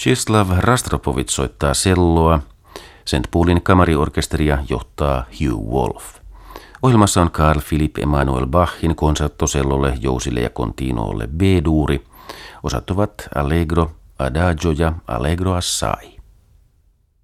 Czeslaw Rastropovits soittaa selloa. St. Paulin kamariorkesteria johtaa Hugh Wolf. Ohjelmassa on Carl Philipp Emanuel Bachin konserttosellolle, jousille ja continuolle B-duuri. Osat ovat Allegro, Adagio ja Allegro assai.